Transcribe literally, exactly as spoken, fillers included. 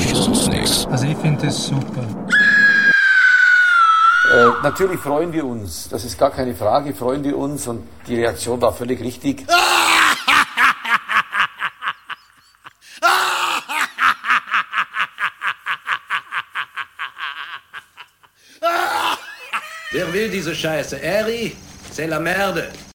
ist uns nichts. Also ich finde das super. Äh, natürlich freuen wir uns, das ist gar keine Frage, freuen wir uns und die Reaktion war völlig richtig. Wer will diese Scheiße? Eri, c'est la merde.